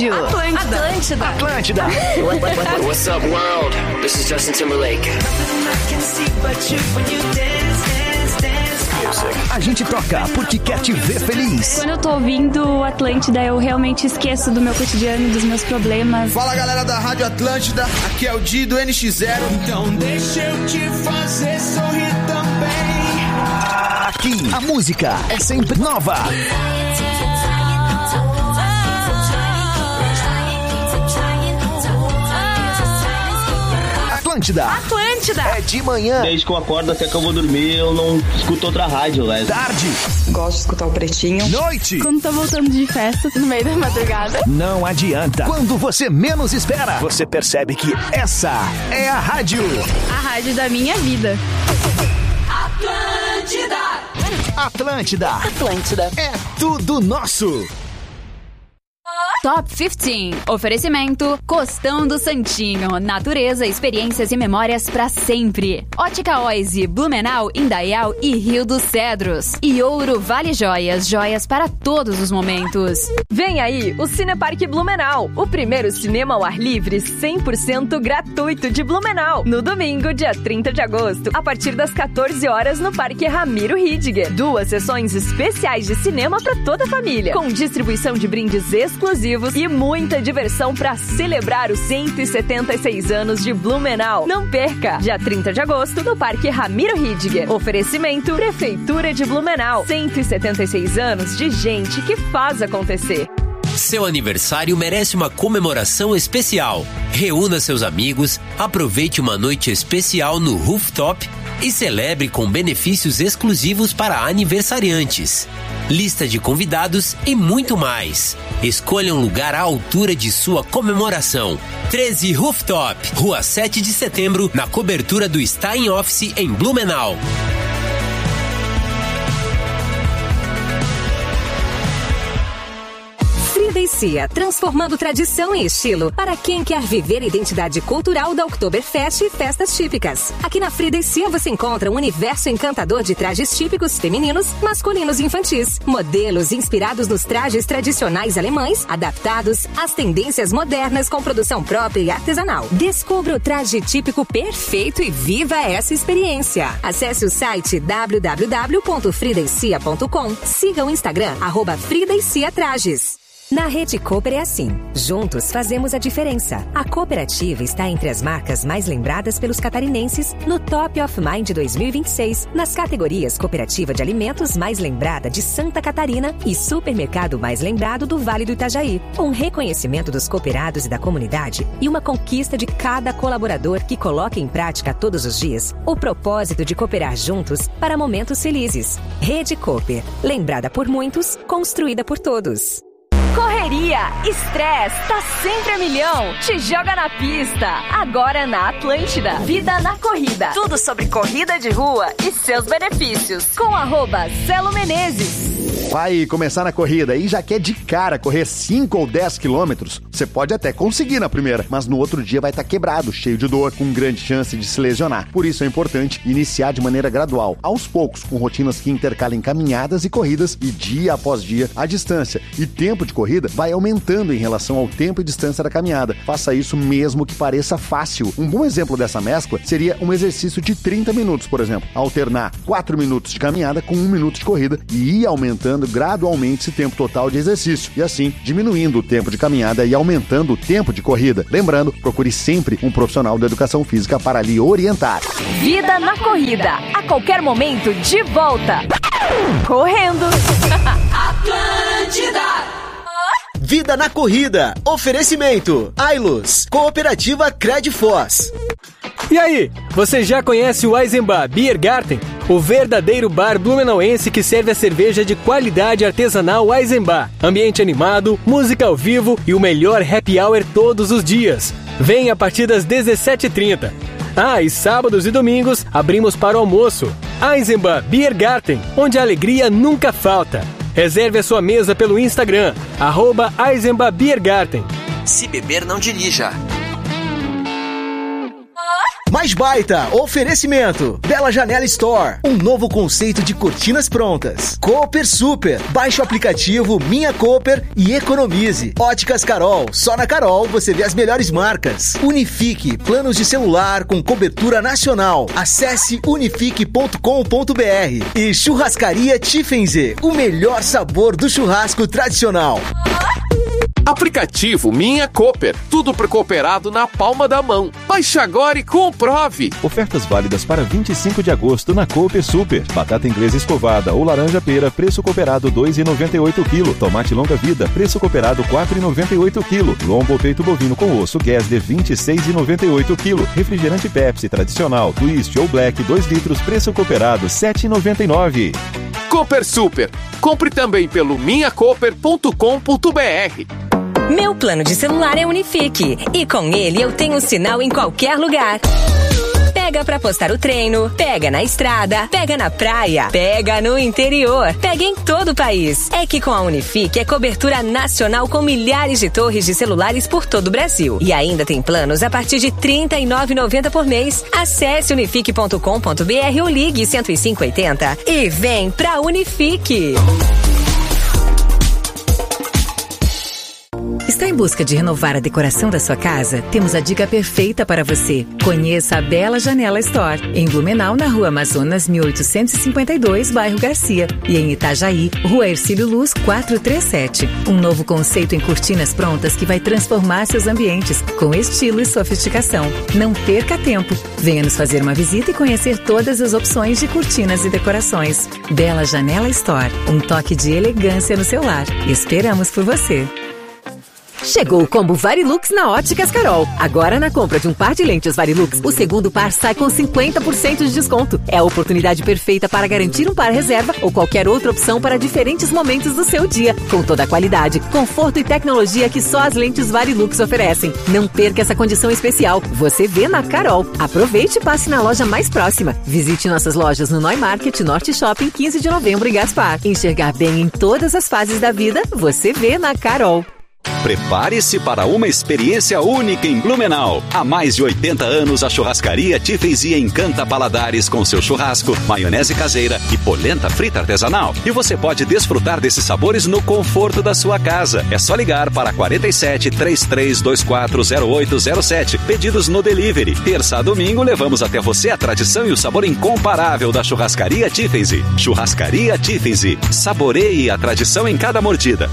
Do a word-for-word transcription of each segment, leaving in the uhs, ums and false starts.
rádio. Atlântida. Atlântida. Atlântida. What's up, world? This is Justin Timberlake. A gente toca porque quer te ver feliz. Quando eu tô ouvindo Atlântida, eu realmente esqueço do meu cotidiano, dos meus problemas. Fala, galera da Rádio Atlântida, aqui é o Di do N X zero. Então deixa eu te fazer sorrir também. Aqui, a música é sempre nova. Atlântida. Atlântida. É de manhã. Desde que eu acordo até que eu vou dormir, eu não escuto outra rádio, velho. Tarde. Gosto de escutar o Pretinho. Noite. Quando tô voltando de festa, no meio da madrugada. Não adianta. Quando você menos espera, você percebe que essa é a rádio. A rádio da minha vida. Atlântida. Atlântida. Atlântida. É tudo nosso. Top quinze. Oferecimento Costão do Santinho. Natureza, experiências e memórias pra sempre. Ótica Oise, Blumenau, Indaial e Rio dos Cedros. E Ouro Vale Joias. Joias para todos os momentos. Vem aí o Cineparque Blumenau. O primeiro cinema ao ar livre cem por cento gratuito de Blumenau. No domingo, dia trinta de agosto, a partir das quatorze horas no Parque Ramiro Ridger. Duas sessões especiais de cinema para toda a família. Com distribuição de brindes exclusivos e muita diversão para celebrar os cento e setenta e seis anos de Blumenau. Não perca! Dia trinta de agosto, no Parque Ramiro Ridger. Oferecimento Prefeitura de Blumenau. cento e setenta e seis anos de gente que faz acontecer. Seu aniversário merece uma comemoração especial. Reúna seus amigos, aproveite uma noite especial no Rooftop e celebre com benefícios exclusivos para aniversariantes. Lista de convidados e muito mais. Escolha um lugar à altura de sua comemoração. treze Rooftop, Rua sete de setembro, na cobertura do Stein Office em Blumenau. Cia, transformando tradição em estilo para quem quer viver a identidade cultural da Oktoberfest e festas típicas. Aqui na Frida e Cia você encontra um universo encantador de trajes típicos femininos, masculinos e infantis. Modelos inspirados nos trajes tradicionais alemães, adaptados às tendências modernas com produção própria e artesanal. Descubra o traje típico perfeito e viva essa experiência. Acesse o site w w w ponto frida e cia ponto com. Siga o Instagram, arroba Frida e Cia Trajes. Na Rede Cooper é assim. Juntos fazemos a diferença. A cooperativa está entre as marcas mais lembradas pelos catarinenses no Top of Mind dois mil e vinte e seis, nas categorias Cooperativa de Alimentos mais lembrada de Santa Catarina e Supermercado mais lembrado do Vale do Itajaí. Um reconhecimento dos cooperados e da comunidade e uma conquista de cada colaborador que coloca em prática todos os dias o propósito de cooperar juntos para momentos felizes. Rede Cooper, lembrada por muitos, construída por todos. Correria, estresse, tá sempre a milhão. Te joga na pista. Agora na Atlântida. Vida na corrida. Tudo sobre corrida de rua e seus benefícios. Com arroba Celo Menezes. Vai começar na corrida e já quer de cara correr cinco ou dez quilômetros, você pode até conseguir na primeira, mas no outro dia vai estar quebrado, cheio de dor, com grande chance de se lesionar. Por isso é importante iniciar de maneira gradual, aos poucos, com rotinas que intercalem caminhadas e corridas, e dia após dia a distância e tempo de corrida vai aumentando em relação ao tempo e distância da caminhada. Faça isso mesmo que pareça fácil. Um bom exemplo dessa mescla seria um exercício de trinta minutos, por exemplo. Alternar quatro minutos de caminhada com um minuto de corrida e ir aumentando gradualmente esse tempo total de exercício e assim diminuindo o tempo de caminhada e aumentando o tempo de corrida. Lembrando, procure sempre um profissional da educação física para lhe orientar. Vida na corrida. A qualquer momento de volta. Correndo. Atlântida. Vida na corrida. Oferecimento. Ailus. Cooperativa Credfoz. E aí, você já conhece o Eisenbach Biergarten? O verdadeiro bar blumenauense que serve a cerveja de qualidade artesanal Eisenbach. Ambiente animado, música ao vivo e o melhor happy hour todos os dias. Vem a partir das dezessete e trinta. Ah, e sábados e domingos abrimos para o almoço. Eisenbach Biergarten, onde a alegria nunca falta. Reserve a sua mesa pelo Instagram, arroba Eisenbach Biergarten. Se beber, não dirija. Mais Baita, oferecimento. Bela Janela Store, um novo conceito de cortinas prontas. Cooper Super, baixe o aplicativo Minha Cooper e economize. Óticas Carol, só na Carol você vê as melhores marcas. Unifique, planos de celular com cobertura nacional. Acesse unifique ponto com ponto b r. E Churrascaria Tiffenze, o melhor sabor do churrasco tradicional. Aplicativo Minha Cooper, tudo pre-cooperado na palma da mão. Baixe agora e comprove. Ofertas válidas para vinte e cinco de agosto na Cooper Super. Batata inglesa escovada ou laranja pera, preço cooperado dois reais e noventa e oito centavos quilo. Tomate longa vida, preço cooperado quatro reais e noventa e oito centavos quilo. Lombo ou peito bovino com osso Guesde, vinte e seis reais e noventa e oito centavos quilo. Refrigerante Pepsi tradicional, Twist ou Black, dois litros, preço cooperado sete reais e noventa e nove centavos. Cooper Super. Compre também pelo minha cooper ponto com ponto b r. Meu plano de celular é Unifique e com ele eu tenho sinal em qualquer lugar. Pega pra postar o treino, pega na estrada, pega na praia, pega no interior, pega em todo o país. É que com a Unifique é cobertura nacional com milhares de torres de celulares por todo o Brasil. E ainda tem planos a partir de trinta e nove reais e noventa centavos por mês. Acesse unifique ponto com ponto b r ou ligue cento e cinco oitenta e vem pra Unifique. Está em busca de renovar a decoração da sua casa? Temos a dica perfeita para você. Conheça a Bela Janela Store, em Blumenau, na Rua Amazonas, mil oitocentos e cinquenta e dois, bairro Garcia, e em Itajaí, Rua Hercílio Luz, quatrocentos e trinta e sete. Um novo conceito em cortinas prontas que vai transformar seus ambientes com estilo e sofisticação. Não perca tempo. Venha nos fazer uma visita e conhecer todas as opções de cortinas e decorações. Bela Janela Store, um toque de elegância no seu lar. Esperamos por você. Chegou o combo Varilux na Óticas Carol. Agora, na compra de um par de lentes Varilux, o segundo par sai com cinquenta por cento de desconto. É a oportunidade perfeita para garantir um par reserva ou qualquer outra opção para diferentes momentos do seu dia. Com toda a qualidade, conforto e tecnologia que só as lentes Varilux oferecem. Não perca essa condição especial. Você vê na Carol. Aproveite e passe na loja mais próxima. Visite nossas lojas no Noi Market, Norte Shopping, quinze de novembro em Gaspar. Enxergar bem em todas as fases da vida, você vê na Carol. Prepare-se para uma experiência única em Blumenau. Há mais de oitenta anos, a Churrascaria Tiffenze encanta paladares com seu churrasco, maionese caseira e polenta frita artesanal. E você pode desfrutar desses sabores no conforto da sua casa. É só ligar para quarenta e sete, trinta e três, vinte e quatro, zero oito zero sete. Pedidos no delivery. Terça a domingo, levamos até você a tradição e o sabor incomparável da Churrascaria Tiffenze. Churrascaria Tiffenze. Saboreie a tradição em cada mordida.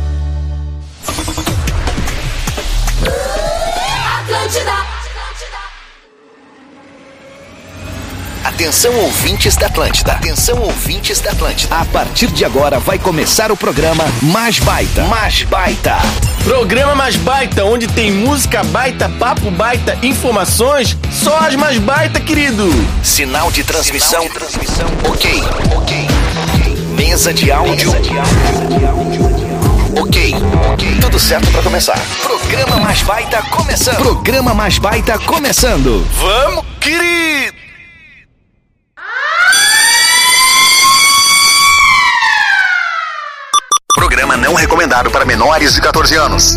Atenção, ouvintes da Atlântida. Atenção, ouvintes da Atlântida. A partir de agora vai começar o programa Mais Baita. Mais Baita. Programa Mais Baita, onde tem música baita, papo baita, informações, só as mais baita, querido. Sinal de transmissão. Sinal de transmissão. Ok, ok. Mesa de áudio. Mesa de áudio. Ok, ok. Tudo certo pra começar. Programa Mais Baita começando. Programa Mais Baita começando. Vamos, querido! Programa não recomendado para menores de catorze anos.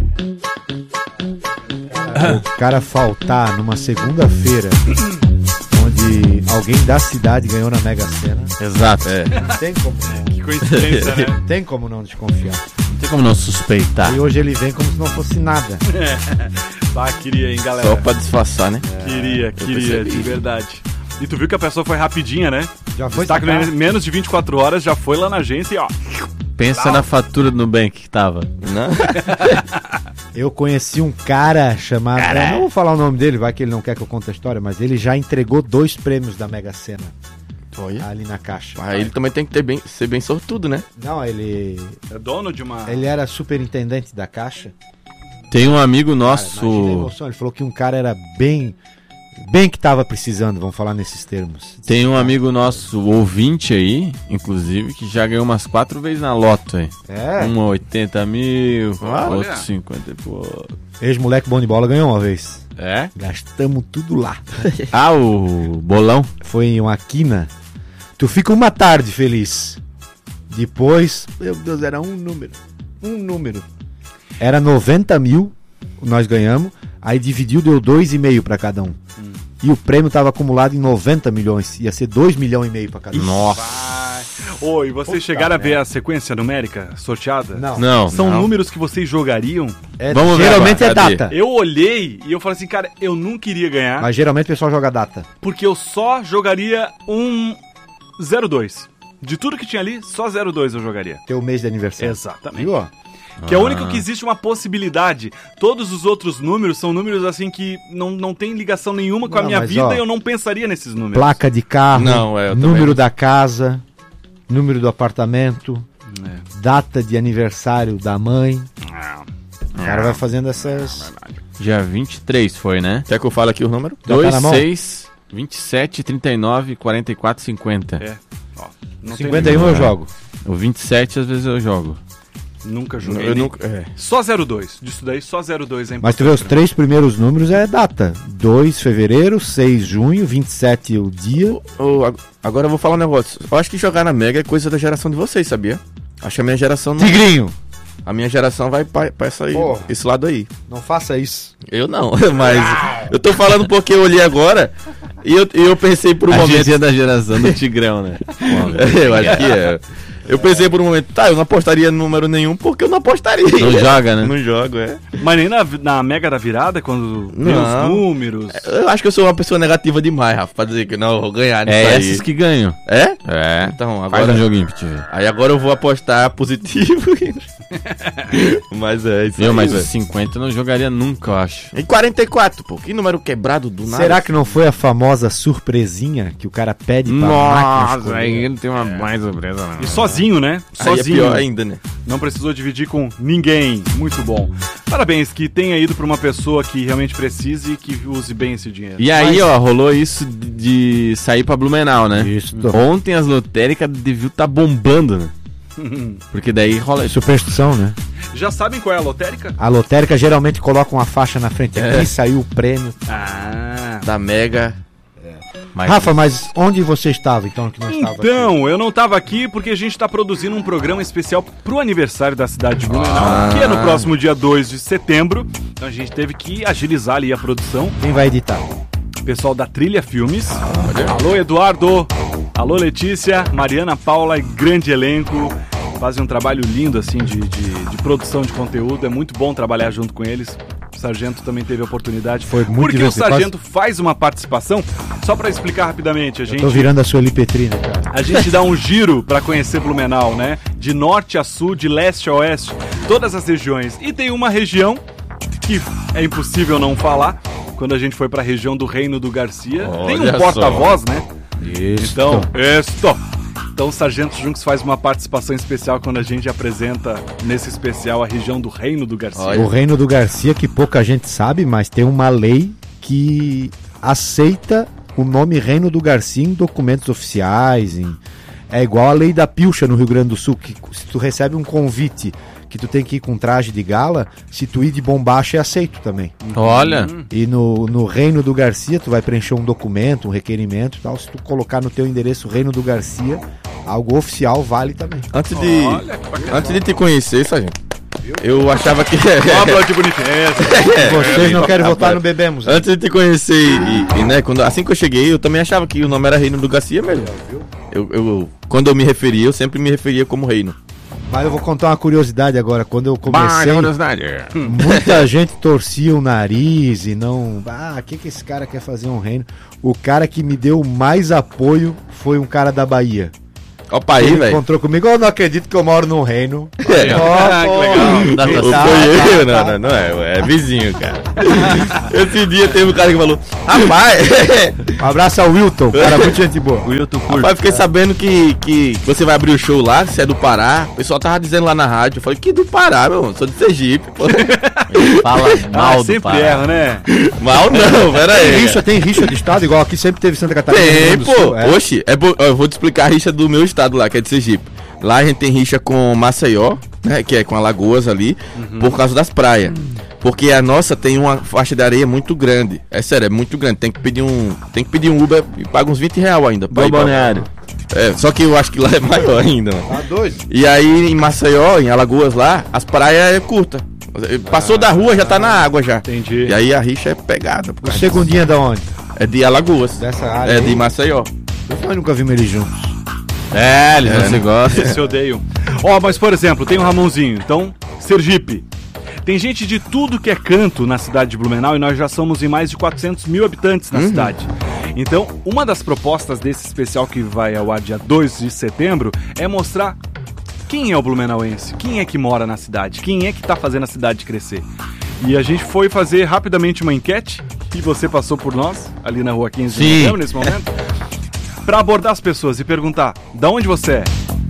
O cara faltar numa segunda-feira onde alguém da cidade ganhou na Mega Sena. Exato. É. Tem como não. Que coincidência, né? Tem como não desconfiar. Não tem como não suspeitar. E hoje ele vem como se não fosse nada. É. Ah, queria, hein, galera? Só pra disfarçar, né? É. Queria, queria, de verdade. E tu viu que a pessoa foi rapidinha, né? Já foi. Tá com menos de vinte e quatro horas, já foi lá na agência e ó. Pensa na fatura do Nubank que tava. Não? Eu conheci um cara chamado... Eu não vou falar o nome dele, vai que ele não quer que eu conte a história, mas ele já entregou dois prêmios da Mega Sena. Foi? Ali na caixa. Mas ele também tem que ter bem, ser bem sortudo, né? Não, ele... É dono de uma... Ele era superintendente da caixa. Tem um amigo nosso... Cara, imagina a emoção, ele falou que um cara era bem... Bem que tava precisando, vamos falar nesses termos. Tem um amigo nosso, ouvinte aí, inclusive, que já ganhou umas quatro vezes na loto aí. É? Um oitenta mil, Olha. outro cinquenta e pouco. Ex-moleque bom de bola ganhou uma vez. É? Gastamos tudo lá. Ah, o bolão? Foi em uma quina. Tu fica uma tarde feliz. Depois, meu Deus, era um número. Um número. Era noventa mil, nós ganhamos. Aí dividiu, deu dois e meio pra cada um. Hum. e o prêmio estava acumulado em noventa milhões. Ia ser dois milhões e meio para cada um. Nossa. Oi, vocês Puta chegaram merda. a ver a sequência numérica sorteada? Não. Não. São não. números que vocês jogariam? É, Vamos geralmente ver agora. é data. Eu olhei e eu falei assim, cara, eu não queria ganhar. Mas geralmente o pessoal joga data. Porque eu só jogaria um zero dois. De tudo que tinha ali, só zero dois eu jogaria. Teu mês de aniversário. Exatamente. Viu? Que é o único que existe uma possibilidade. Todos os outros números são números assim que não, não tem ligação nenhuma com não, a minha vida, ó, e eu não pensaria nesses números. Placa de carro, não, é, número não. da casa, número do apartamento, é. data de aniversário da mãe. Não. O cara vai fazendo essas... Dia vinte e três foi, né? Quer que eu fale aqui o número? dois, seis, vinte e sete, trinta e nove, quarenta e quatro, cinquenta. É. Ó, não cinquenta e um eu jogo. O vinte e sete às vezes eu jogo. Nunca joguei. Eu nunca, é. Só zero dois. Disso daí, só zero dois é importante. Mas tu vê, os três primeiros números é data. dois de fevereiro, seis de junho, vinte e sete o dia. Oh, oh, agora eu vou falar um negócio. Eu acho que jogar na Mega é coisa da geração de vocês, sabia? Acho que a minha geração não... Tigrinho! A minha geração vai pra, pra essa aí, esse lado aí. Não faça isso. Eu não, mas eu tô falando porque eu olhei agora e eu, eu pensei por um a momento... A gente é da geração do Tigrão, né? Eu acho que é. Eu pensei por um momento, tá, eu não apostaria no número nenhum porque eu não apostaria. Não joga, né? Não jogo, é. Mas nem na, na Mega da Virada, quando vê os números... Eu acho que eu sou uma pessoa negativa demais, Rafa, pra dizer que não, eu vou ganhar nisso É aí. esses que ganham. É? É. Então, agora... Faz um joguinho pra te ver. Aí agora eu vou apostar positivo. Mas é isso eu, aí, mas véio. os cinquenta eu não jogaria nunca, eu acho. E quarenta e quatro, pô, que número quebrado do nada. Será que não foi a famosa surpresinha que o cara pede pra máquina? Nossa, aí não tem uma é. mais surpresa não. E sozinho, né? Sozinho. Aí é pior ainda, né? Não precisou dividir com ninguém. Muito bom. Parabéns, que tenha ido pra uma pessoa que realmente precise e que use bem esse dinheiro. E aí, Mas... ó, rolou isso de, de sair pra Blumenau, né? Isso. Ontem as lotéricas deviam tá bombando, né? Porque daí rola... Superstição, né? Já sabem qual é a lotérica? A lotérica geralmente coloca uma faixa na frente. Aqui é. saiu o prêmio. Ah. Da Mega... Mas... Rafa, mas onde você estava então que não estava Então, aqui? eu não estava aqui porque a gente está produzindo um programa especial pro aniversário da cidade de Blumenau, ah. que é no próximo dia dois de setembro. Então a gente teve que agilizar ali a produção. Quem vai editar? Pessoal da Trilha Filmes. Alô, Eduardo. Alô, Letícia. Mariana Paula, grande elenco. Fazem um trabalho lindo assim de, de, de produção de conteúdo. É muito bom trabalhar junto com eles. O Sargento também teve a oportunidade. Foi muito Porque divertido. o Sargento faz uma participação, só pra explicar rapidamente, a gente... Eu tô virando a Sueli Petrina, cara. A gente dá um giro pra conhecer Blumenau, né? De norte a sul, de leste a oeste, todas as regiões. E tem uma região que é impossível não falar, quando a gente foi pra região do Reino do Garcia. Olha, tem um porta-voz, né? Isso. Então, esto... Então o Sargento Junks faz uma participação especial quando a gente apresenta nesse especial a região do Reino do Garcia. Olha. O Reino do Garcia, que pouca gente sabe, mas tem uma lei que aceita o nome Reino do Garcia em documentos oficiais. Em... É igual a lei da Pilcha no Rio Grande do Sul, que se tu recebe um convite que tu tem que ir com traje de gala, se tu ir de bombacha é aceito também. Olha! E no, no Reino do Garcia, tu vai preencher um documento, um requerimento e tal, se tu colocar no teu endereço Reino do Garcia, algo oficial vale também. Antes de, Olha, antes de te conhecer, Sargento, eu achava que... Obra de bonitinho. Vocês não querem votar no Bebemos. Antes de te conhecer, e, e, né, quando, assim que eu cheguei, eu também achava que o nome era Reino do Garcia mesmo. Eu, eu, quando eu me referia, eu sempre me referia como Reino. Mas eu vou contar uma curiosidade agora. Quando eu comecei, bah, muita gente torcia o nariz e não... Ah, o que, que esse cara quer fazer um reino? O cara que me deu mais apoio foi um cara da Bahia. Opa aí, velho. Encontrou comigo, eu não acredito que eu moro num reino. É. Oh, que legal. Não, tá, foi eu, tá, não, não, não é, é vizinho, cara. Esse dia teve um cara que falou, rapaz... Um abraço ao Wilton, cara, muito gente boa. Wilton curto. Rapaz, fiquei sabendo que, que você vai abrir o show lá, você é do Pará. O pessoal tava dizendo lá na rádio, eu falei, que do Pará, meu irmão, sou de Sergipe, pô. Fala mal ah, do sempre Pará. erra, né? Mal não, pera aí. Tem rixa, tem rixa de estado, igual aqui sempre teve Santa Catarina. Tem, pô. Sul, é. Oxi, é bo... eu vou te explicar a rixa do meu estado lá, que é de Sergipe. Lá a gente tem rixa com Maceió, né, que é com Alagoas ali, uhum. por causa das praias. Uhum. Porque a nossa tem uma faixa de areia muito grande. É sério, é muito grande. Tem que pedir um, tem que pedir um Uber e paga uns vinte reais ainda. Pra ir balneário. É, só que eu acho que lá é maior ainda. Tá doido. E aí em Maceió, em Alagoas lá, as praias é curta. Passou ah, da rua, já tá na água já. Entendi. E aí a rixa é pegada. O segundinho é da onde? É de Alagoas. Dessa área. É aí. de Maceió. Eu nunca vimos eles juntos. É, eles É, não se né? gostam. Eles se odeiam. Ó, mas por exemplo, tem o Ramonzinho. Então, Sergipe. Tem gente de tudo que é canto na cidade de Blumenau e nós já somos em mais de quatrocentos mil habitantes na Uhum. cidade. Então, uma das propostas desse especial que vai ao ar dia dois de setembro é mostrar quem é o blumenauense, quem é que mora na cidade, quem é que tá fazendo a cidade crescer. E a gente foi fazer rapidamente uma enquete, e você passou por nós, ali na rua quinze de Sim. novembro, nesse momento, para abordar as pessoas e perguntar, da onde você é?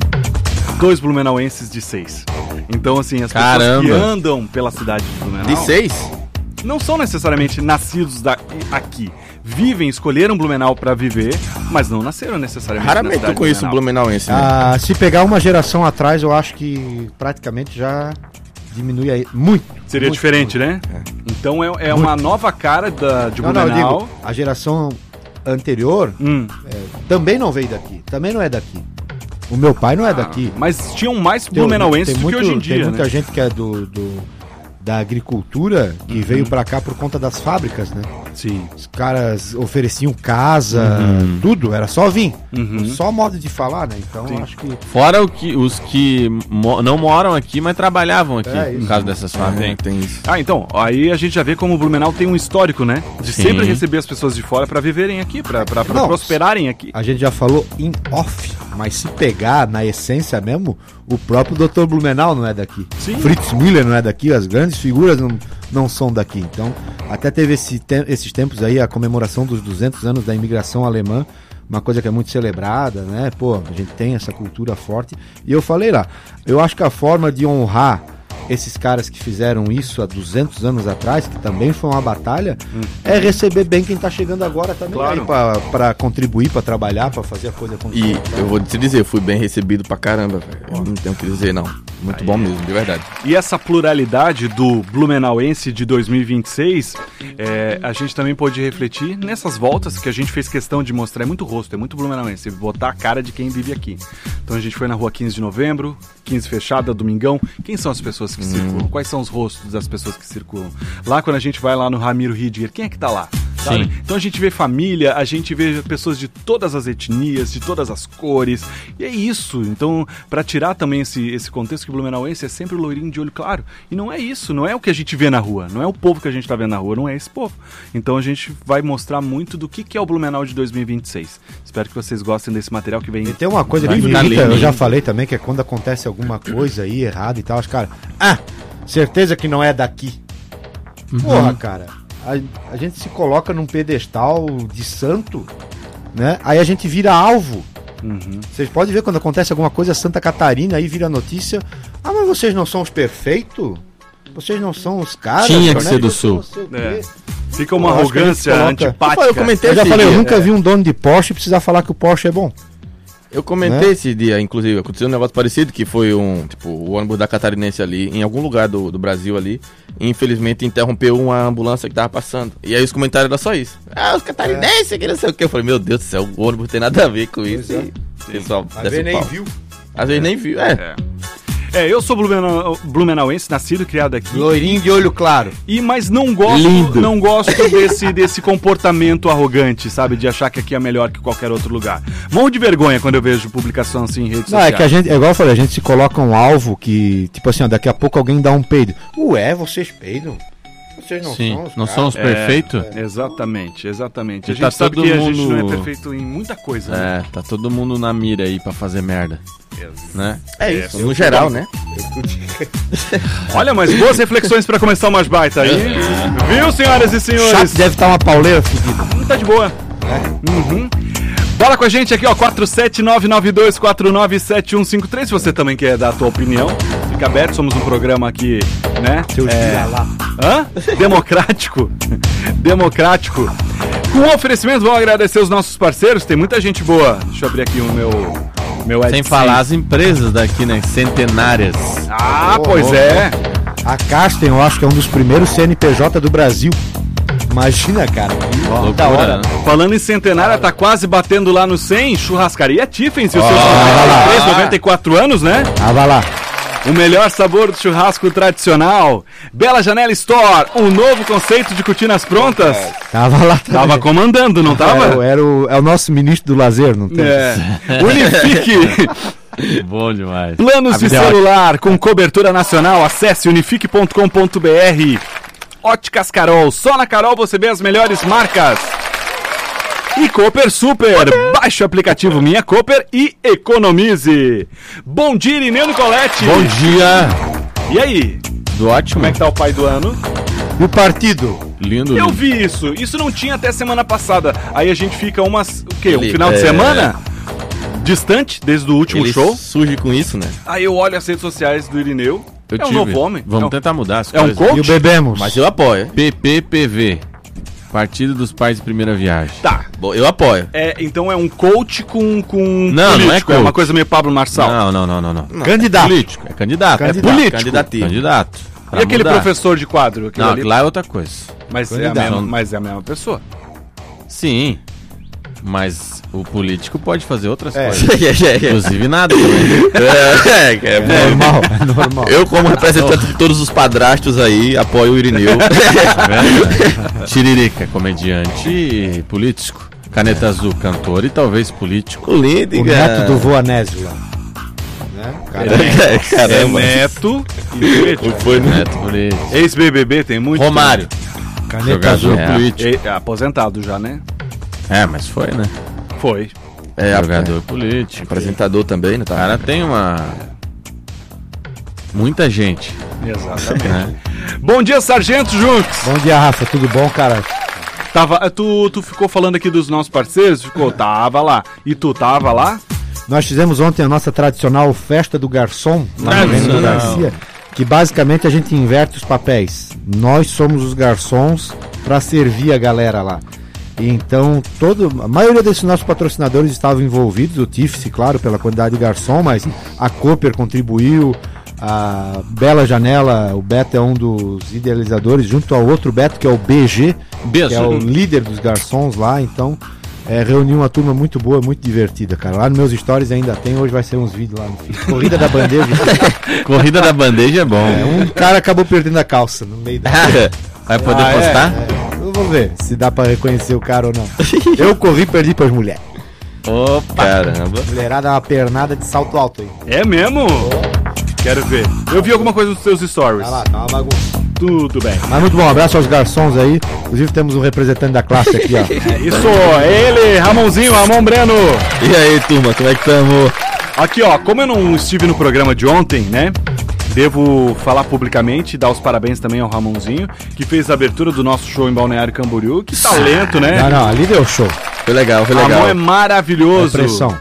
Dois blumenauenses de seis. Então, assim, as Caramba. pessoas que andam pela cidade de Blumenau... De seis? Não são necessariamente nascidos da, aqui. Vivem, escolheram Blumenau para viver, mas não nasceram necessariamente na Raramente cidade eu conheço de o Blumenau. blumenauense, né? Ah, se pegar uma geração atrás, eu acho que praticamente já diminui aí. Muito. Seria muito, diferente, muito. né? Então é, é uma nova cara da, de Não, não, eu Blumenau. digo, a geração anterior Hum. é, também não veio daqui. Também não é daqui. O meu pai não é daqui. Mas tinham mais Tem- blumenauenses tem do que muito- hoje em dia, Tem muita né? gente que é do, do- da agricultura que Uhum. veio pra cá por conta das fábricas, né? Sim. Os caras ofereciam casa, Uhum. tudo, era só vir. Uhum. Só modo de falar, né? Então Sim. acho que Fora o que, os que mo- não moram aqui, mas trabalhavam aqui, É, no isso. caso dessas fábricas. Tem isso. Ah, então, aí a gente já vê como o Blumenau tem um histórico, né? De Sim. sempre receber as pessoas de fora para viverem aqui, para Não, prosperarem aqui. a gente já falou em off, mas se pegar na essência mesmo, o próprio doutor Blumenau não é daqui. Sim. Fritz Müller não é daqui, as grandes figuras não, não são daqui. Então, até teve esse te- esses tempos aí a comemoração dos duzentos anos da imigração alemã, uma coisa que é muito celebrada, né? Pô, a gente tem essa cultura forte. E eu falei lá, eu acho que a forma de honrar esses caras que fizeram isso há duzentos anos atrás, que também foi uma batalha, é receber bem quem tá chegando agora também, Claro. aí pra, pra contribuir, pra trabalhar, pra fazer a coisa acontecer. E eu vou te dizer, eu fui bem recebido pra caramba, velho. Eu não tenho o que dizer, não. Muito bom mesmo, de verdade. E essa pluralidade do Blumenauense de dois mil e vinte e seis, é, a gente também pôde refletir nessas voltas que a gente fez questão de mostrar. É muito rosto, é muito Blumenauense, botar a cara de quem vive aqui. Então a gente foi na rua quinze de novembro, quinze fechada, domingão. Quem são as pessoas que circulam? Quais são os rostos das pessoas que circulam? Lá quando a gente vai lá no Ramiro Ridiger, quem é que tá lá? Sabe? Sim. Então a gente vê família, a gente vê pessoas de todas as etnias, de todas as cores, e é isso. Então, para tirar também esse, esse contexto que o blumenauense é sempre o loirinho de olho claro, e não é isso, não é o que a gente vê na rua, não é o povo que a gente tá vendo na rua, não é esse povo. Então a gente vai mostrar muito do que, que é o Blumenau de dois mil e vinte e seis. Espero que vocês gostem desse material que vem. E tem uma coisa que Vai me ficar irrita, lindo. eu já falei também, que é quando acontece alguma coisa aí errada e tal, os caras, ah, certeza que não é daqui. Porra, cara, a, a gente se coloca num pedestal de santo, né? Aí a gente vira alvo. Uhum. Vocês podem ver quando acontece alguma coisa, Santa Catarina, aí vira notícia, ah, mas vocês não são os perfeitos? Vocês não são os caras? Tinha que né? ser do Você sul. não sei o quê. É. Fica uma Eu acho que a gente arrogância coloca- antipática. Eu comentei Eu já esse falei, eu dia. nunca vi um dono de Porsche precisar falar que o Porsche é bom. Eu comentei Né? esse dia, inclusive, aconteceu um negócio parecido, que foi um, tipo, o ônibus da Catarinense ali, em algum lugar do, do Brasil ali, e infelizmente interrompeu uma ambulância que tava passando. E aí os comentários eram só isso. Ah, os catarinenses, que não sei o que. Eu falei, meu Deus do céu, o ônibus tem nada a ver com isso. é. E o pessoal Às desce vezes o nem pau. viu. Às vezes nem viu, é. É. É, eu sou blumenau, blumenauense, nascido e criado aqui. Loirinho de olho claro. E, mas não gosto, Lindo. não gosto desse, desse comportamento arrogante, sabe? De achar que aqui é melhor que qualquer outro lugar. Morro de vergonha quando eu vejo publicação assim em redes Não, sociais. é que a gente, é igual eu falei, a gente se coloca um alvo que, tipo assim, ó, daqui a pouco alguém dá um peido. Ué, vocês peidam? Vocês não Sim, são os não caras. são os perfeitos? É, exatamente, exatamente. E A gente tá sabe todo que a gente mundo- não é perfeito em muita coisa, né? É, tá todo mundo na mira aí pra fazer merda, né? É isso, no geral, né? Olha, mas boas reflexões pra começar o Mais Baita aí. Viu, senhoras e senhores? Chato deve estar uma pauleira fudida. Hum, Tá de boa. Uhum. Bola com a gente aqui, ó, quatro sete nove nove dois quatro nove sete um cinco três. Se você também quer dar a tua opinião, fica aberto. Somos um programa aqui, né? Seu É... lá. Hã? Democrático. Democrático. Com oferecimento, vamos agradecer os nossos parceiros. Tem muita gente boa. Deixa eu abrir aqui o meu, meu Sem AdSense. falar as empresas daqui, né? Centenárias. Ah, Oh, pois oh, é. A Casten, eu acho que é um dos primeiros C N P J do Brasil. Imagina, cara. Que Loucura, da hora. né? Falando em centenária, tá quase batendo lá no cem. Churrascaria Tiffins e os Ó, seus vai lá. noventa e quatro anos, né? Ah, vai lá. O melhor sabor do churrasco tradicional. Bela Janela Store, um novo conceito de cortinas prontas. Tava lá também. Tava comandando, não tava? Era, era o, é o nosso ministro do lazer, não tem? É. Unifique. Bom demais. Planos de celular com cobertura nacional. Acesse unifique ponto com ponto b r. Óticas Carol. Só na Carol você vê as melhores marcas. E Cooper Super. Baixe o aplicativo Minha Cooper e economize. Bom dia, Irineu Nicoletti. Bom dia. E aí? Tudo ótimo. Como é que tá o pai do ano? E o partido? Lindo. Eu lindo. vi isso. Isso não tinha até semana passada. Aí a gente fica umas... O quê? Um Ele, final de é... semana? Distante, desde o último Ele show. surge com isso, né? Aí eu olho as redes sociais do Irineu. Eu é um tive. novo homem. Vamos é um... tentar mudar as é coisas. um coach? E o bebemos. Mas eu apoio. P P P V. Partido dos Pais de Primeira Viagem. Tá. Bom, eu apoio. É, então é um coach com, com Não, político. não é coach. É uma coisa meio Pablo Marçal. Não, não, não, não, não. Não. Candidato. Político. É candidato. Candidato. É político. Candidativo. Candidato. E Pra aquele mudar. professor de quadro? Aquele Não, ali? lá é outra coisa. Mas é, a Candidato. mesma, mas é a mesma pessoa. Sim. Mas o político pode fazer outras É. coisas. É, é, é. Inclusive nada também. É, é, é, É normal, é normal. Eu, como representante de todos os padrastos aí, apoio o Irineu. Tiririca, comediante e político. Caneta Azul, cantor e talvez político. O Lindiga. O neto do Voanésio lá. Né? Cara, É, caramba. É neto e político. Foi Neto político. Ex-B B B tem muito. Romário. Caneta Jogador azul. é. político. É, aposentado já, né? É, mas foi, né? Foi. É, Jogador político. apresentador também, né? O Tá? cara tem uma... Muita gente. Exatamente. Né? Bom dia, Sargento Junks. Bom dia, Rafa. Tudo bom, cara? Tava, tu, tu ficou falando aqui dos nossos parceiros? Ficou, tava lá. E tu tava lá? Nós fizemos ontem a nossa tradicional Festa do Garçom, lá no Reino do Garcia, que basicamente a gente inverte os papéis. Nós somos os garçons para servir a galera lá. E então, todo, a maioria desses nossos patrocinadores estavam envolvidos, o Tiffany, claro, pela quantidade de garçom, mas a Cooper contribuiu, a Bela Janela, o Beto é um dos idealizadores, junto ao outro Beto, que é o B G, Beijo. que é o líder dos garçons lá, então... É, reuniu uma turma muito boa, muito divertida, cara. Lá nos meus stories ainda tem, hoje vai ser uns vídeos lá no fim. Corrida da bandeja. Corrida da bandeja é bom. É, um cara acabou perdendo a calça no meio da... Vai poder Ah, é, postar? é. Eu vou ver se dá pra reconhecer o cara ou não. Eu corri e perdi pras mulheres. Opa! Caramba. Mulherada, uma pernada de salto alto aí. É mesmo? Quero ver. Eu vi alguma coisa nos seus stories. Tá lá, tá uma bagunça. Tudo bem. Mas muito bom, um abraço aos garçons aí. Inclusive temos um representante da classe aqui, ó. É isso, é ele, Ramonzinho, Ramon Breno. E aí, turma, como é que estamos? Aqui, ó, como eu não estive no programa de ontem, né? Devo falar publicamente, dar os parabéns também ao Ramonzinho, que fez a abertura do nosso show em Balneário Camboriú. Que talento, né? Não, não, ali deu show. Foi legal, foi legal. Ramon é maravilhoso. É pressão.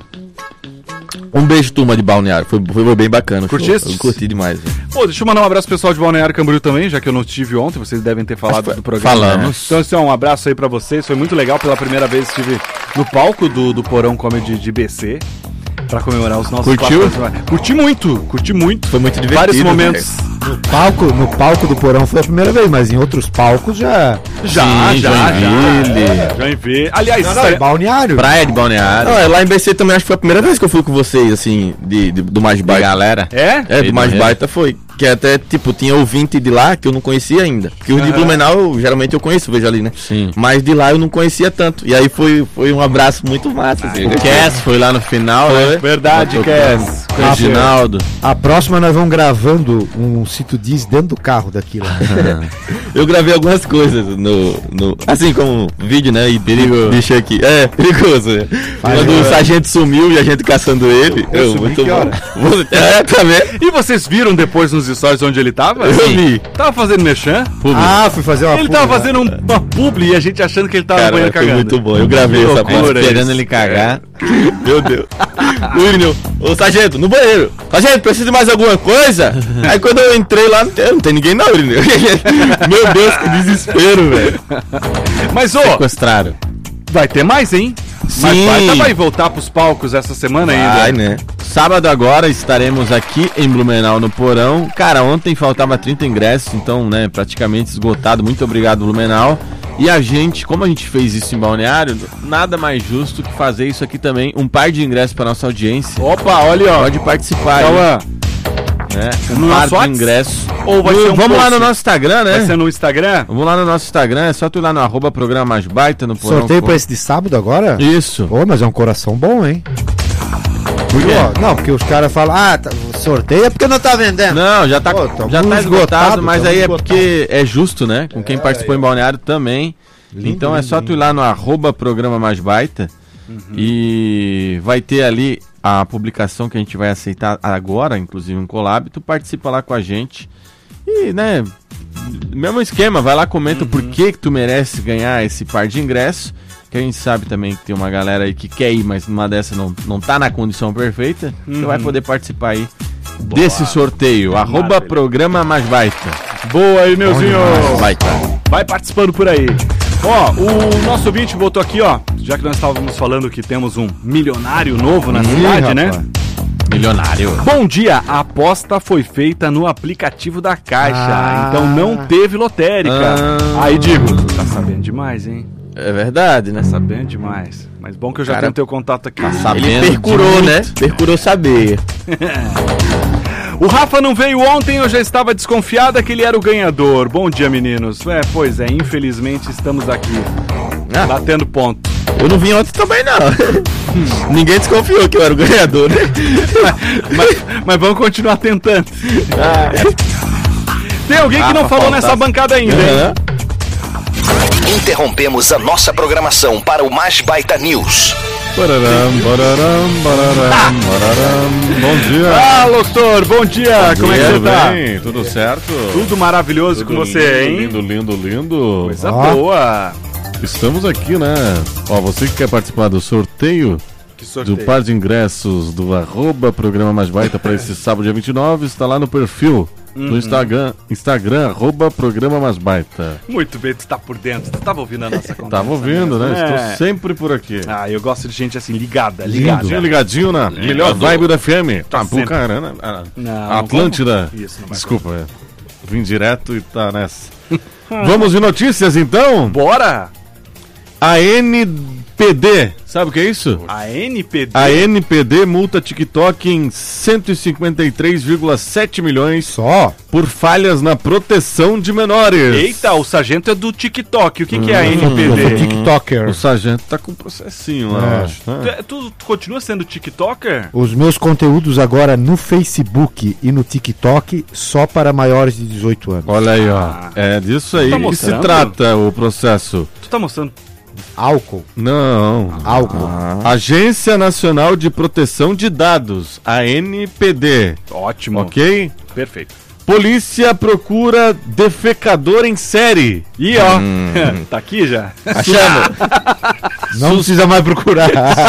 Um beijo, turma de Balneário. Foi, foi bem bacana. o show. Curtiste? Eu curti demais. Velho. Pô, deixa eu mandar um abraço pro pessoal de Balneário Camboriú também, já que eu não estive ontem, vocês devem ter falado Foi, do programa. falamos. Então, assim, ó, um abraço aí pra vocês, foi muito legal, pela primeira vez estive no palco do, do Porão Comedy de B C, pra comemorar os nossos Curtiu? quatro anos. Curti muito, curti muito. Foi muito divertido. Vários momentos. No palco, no palco do Porão foi a primeira vez, mas em outros palcos já... Já, Sim, já, Joinville. já. Joinville. Aliás, Não, não, estarei- Balneário. Praia de Balneário. Não, é, lá em B C também acho que foi a primeira vez que eu fui com vocês, assim, de, de- do Mais Da Baita. galera. É? É, E do Mais do Baita foi. Que até, tipo, tinha ouvinte de lá que eu não conhecia ainda. Porque os de Aham. Blumenau, eu, geralmente eu conheço, vejo ali, né? Sim. Mas de lá eu não conhecia tanto. E aí foi, foi um abraço muito massa. assim. O Cass foi lá no final, né? Verdade, Tocando Cass. Com o Reginaldo. A próxima nós vamos gravando um Cito Diz dentro do carro daquilo. Eu gravei algumas coisas no, no assim como vídeo, né? E Perigoso. deixei aqui. É, perigoso. É. Faz Quando aí, o ó. sargento sumiu e a gente caçando ele. Eu eu, subi muito que bom. hora? Você, é, também. E vocês viram depois nos stories onde ele tava? Eu vi. Tava fazendo mexã? Ah, fui fazer uma Ele publi, tava né? fazendo um, uma publi e a gente achando que ele tava no Cara, banheiro foi cagando. muito bom. Eu gravei Que essa loucura parte. Esperando isso. ele cagar. Meu Deus. O Irineu, ô sargento, no banheiro. Sargento, precisa de mais alguma coisa? Aí quando eu entrei lá, não tem, não tem ninguém não, Irineu. Meu Deus, que desespero, velho. Mas, ô, Sequestraram. vai ter mais, hein? Mas Sim. vai, vai voltar pros palcos essa semana Vai, ainda. né? Sábado agora estaremos aqui em Blumenau no Porão. Cara, ontem faltava trinta ingressos, então, né, praticamente esgotado. Muito obrigado, Blumenau. E a gente, como a gente fez isso em Balneário, nada mais justo que fazer isso aqui também. Um par de ingressos para nossa audiência. Opa, olha, ó. Pode participar. hein? Cauã, né? Um No par nosso de Whats? ingressos. Ou vai No- ser um Vamos lá post? no nosso Instagram, né? Vai ser no Instagram? Vamos lá no nosso Instagram, é só tu ir lá no arroba programa mais baita no porão. Sorteio pra esse de sábado agora? Isso. Pô, mas é um coração bom, hein? Por quê? Pô, não, porque os caras falam, ah, tá, sorteio é porque não tá vendendo. Não, já tá, Pô, tamo já tá esgotado, esgotado, mas tamo aí é esgotado. porque é justo, né? Com quem participou em Balneário também. Lindo, então é lindo, só tu ir lá no arroba programa mais baita e vai ter ali a publicação que a gente vai aceitar agora, inclusive um collab. Tu participa lá com a gente e, né, mesmo esquema, vai lá, comenta o porquê que tu merece ganhar esse par de ingressos. Que a gente sabe também que tem uma galera aí que quer ir, mas numa dessa não, não tá na condição perfeita. Uhum. Você vai poder participar aí desse sorteio. Arroba Maravilha. programa mais baita. Boa aí, meuzinho. Baita. Vai participando por aí. Ó, o nosso ouvinte botou aqui, ó, já que nós estávamos falando que temos um milionário novo na Ih, cidade, né? rapaz. Milionário. Bom dia, a aposta foi feita no aplicativo da Caixa, Ah. então não teve lotérica. Ah. Aí, digo, tá sabendo demais, hein? É verdade, né? Tá sabendo demais. Mas bom que eu já Cara, tenho teu contato aqui. Ele percurou, né? Percurou saber. O Rafa não veio ontem, eu já estava desconfiada que ele era o ganhador. Bom dia, meninos. É, pois é, infelizmente estamos aqui. Ah. Batendo ponto. Eu não vim ontem também, não. Ninguém desconfiou que eu era o ganhador, né? mas, mas vamos continuar tentando. Tem alguém que Rafa, não falou falta. nessa bancada ainda, hein? Uhum. Interrompemos a nossa programação para o Mais Baita News. Bararam, bararam, bararam, bararam. Bom dia. Ah, doutor, bom dia. Como é que você Tudo tá? bem? Tudo certo? Tudo maravilhoso Tudo com você, hein? Lindo, lindo, lindo. Coisa Ó, boa. Estamos aqui, né? Ó, você que quer participar do sorteio, Que sorteio? do par de ingressos do arroba programa mais baita para esse sábado dia vinte e nove, está lá no perfil Uhum. do Instagram, Instagram arroba programa mais baita. Muito bem, tu tá por dentro. Tu tava ouvindo a nossa conversa. Tava ouvindo, né? mesmo, Estou sempre por aqui. Ah, eu gosto de gente assim, ligada, Ligadinho, ligada. ligadinho na melhor vibe da F M. Tá Tá, sempre. Bucarana. a- Não, Atlântida. como? Isso, não vai Desculpa, é. Vim direto e tá nessa. Vamos de notícias então? Bora! A N P D, sabe o que é isso? A N P D? A N P D multa TikTok em cento e cinquenta e três vírgula sete milhões só por falhas na proteção de menores. Eita, o sargento é do TikTok. O que, que é a N P Hum, D? TikToker. O sargento tá com processinho lá, É. eu acho. Tu, né? é- tu- tu continua sendo TikToker? Os meus conteúdos agora no Facebook e no TikTok só para maiores de dezoito anos. Olha aí, ó. É disso aí Tá que se mostrando? trata o processo. Tu tá mostrando? Álcool. Não. Álcool. Agência Nacional de Proteção de Dados, a N P D. Ótimo. Ok? Perfeito. Polícia procura defecador em série. Ih, ó. Tá aqui já? Achamos. Não precisa mais procurar.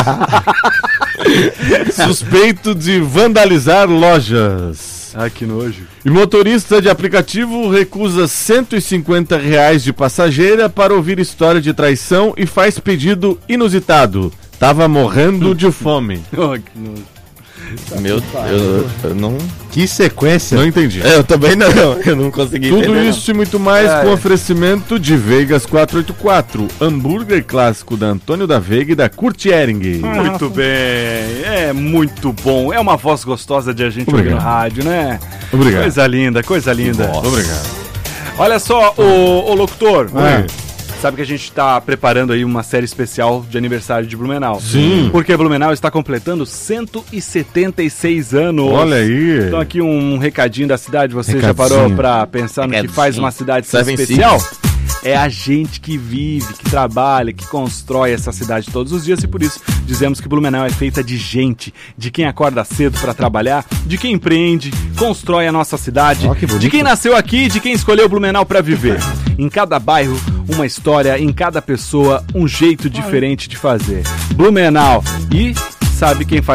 Suspeito de vandalizar lojas. Ah, que nojo. E motorista de aplicativo recusa cento e cinquenta reais de passageira para ouvir história de traição e faz pedido inusitado. Tava morrendo de fome. Oh, que nojo. Meu, eu, eu não. Que sequência. Não entendi. É, eu também não, eu não consegui Tudo entender, isso e muito mais Ah, com é. oferecimento de Vegas quatrocentos e oitenta e quatro, hambúrguer clássico da Antônio da Veiga e da Curtiering. Muito bem, é muito bom. É uma voz gostosa de a gente ouvir Obrigado. no rádio, né? Obrigado. Coisa linda, coisa linda. Obrigado. Olha só, o, o locutor. Oi. Sabe que a gente tá preparando aí uma série especial de aniversário de Blumenau. Sim. Porque Blumenau está completando cento e setenta e seis anos. Olha aí. Então aqui um recadinho da cidade. Você já Recadinho. parou pra pensar no que Recadinho. faz uma cidade ser Seven especial? É a gente que vive, que trabalha, que constrói essa cidade todos os dias e por isso dizemos que Blumenau é feita de gente, de quem acorda cedo para trabalhar, de quem empreende, constrói a nossa cidade, Ó, que bonito. de quem nasceu aqui, de quem escolheu Blumenau para viver. Em cada bairro, uma história, em cada pessoa, um jeito diferente de fazer. Blumenau. E sabe quem faz